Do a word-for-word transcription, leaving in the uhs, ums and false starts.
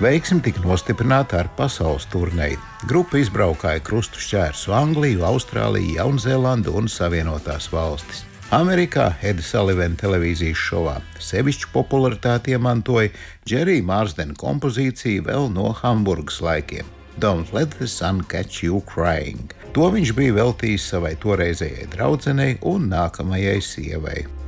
Veiksmi tika nostiprināta ar pasaules turneju. Grupa izbraukāja krustu šķērsu Angliju, Austrāliju, Jaunzēlandu un Savienotās valstis. Amerikā Eda Salivena televīzijas šovā sevišķu popularitāti iemantoja Džerija Mārsdena kompozīcija vēl no Hamburgas laikiem Don't Let the Sun Catch You Crying. To viņš bija veltījis savai toreizējai draudzenei un nākamajai sievai.